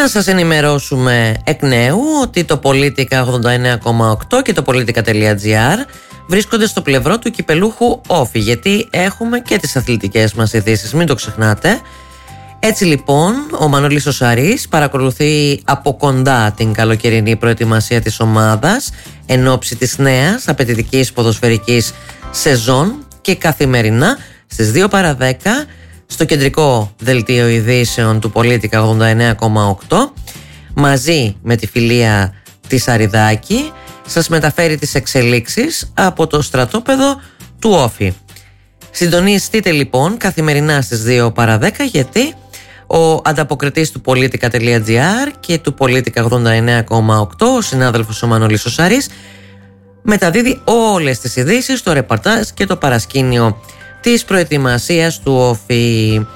Να σας ενημερώσουμε εκ νέου ότι το Politica 89,8 και το Politica.gr βρίσκονται στο πλευρό του κυπελούχου Όφη, γιατί έχουμε και τις αθλητικές μας ειδήσεις, μην το ξεχνάτε. Έτσι λοιπόν, ο Μανώλης ο Σαρής παρακολουθεί από κοντά την καλοκαιρινή προετοιμασία της ομάδας εν ώψη της νέας απαιτητικής ποδοσφαιρικής σεζόν και καθημερινά στις 2 παρα 10 στο κεντρικό δελτίο ειδήσεων του Politica 89,8 μαζί με τη φιλία της Αριδάκη σας μεταφέρει τις εξελίξεις από το στρατόπεδο του Όφη. Συντονιστείτε λοιπόν καθημερινά στις 2 παρα 10, γιατί ο ανταποκριτής του Politica.gr και του Politica 89,8, ο συνάδελφος ο Μανώλης ο Σαρής, μεταδίδει όλες τις ειδήσεις, το ρεπορτάζ και το παρασκήνιο της προετοιμασίας του Όφη.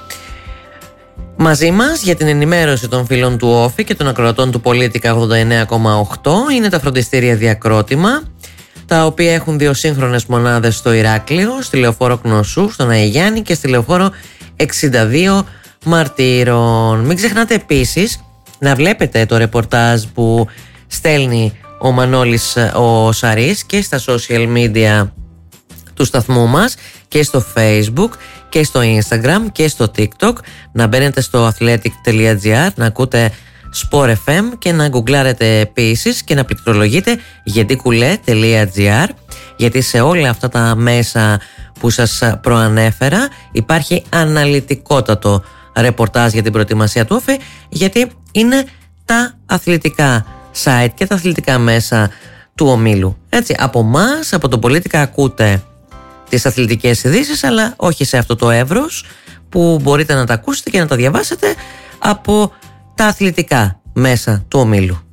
Μαζί μας για την ενημέρωση των φίλων του Όφη και των ακροατών του Politica 89,8 είναι τα φροντιστήρια Διακρότημα, τα οποία έχουν 2 σύγχρονες μονάδες στο Ηράκλειο, στη Λεωφόρο Κνωσού, στον Αϊγιάννη και στη Λεωφόρο 62 Μαρτύρων. Μην ξεχνάτε επίσης να βλέπετε το ρεπορτάζ που στέλνει ο Μανώλης ο Σαρής και στα social media του σταθμού μας και στο Facebook και στο Instagram και στο TikTok. Να μπαίνετε στο athletic.gr, να ακούτε Sport FM και να γκουγκλάρετε επίσης και να πληκτρολογείτε γεντικουλέ.gr, γιατί σε όλα αυτά τα μέσα που σας προανέφερα υπάρχει αναλυτικότατο ρεπορτάζ για την προετοιμασία του Όφη, γιατί είναι τα αθλητικά site και τα αθλητικά μέσα του ομίλου. Έτσι, από μας, από το Politica ακούτε τις αθλητικές ειδήσεις, αλλά όχι σε αυτό το εύρος που μπορείτε να τα ακούσετε και να τα διαβάσετε από τα αθλητικά μέσα του ομίλου.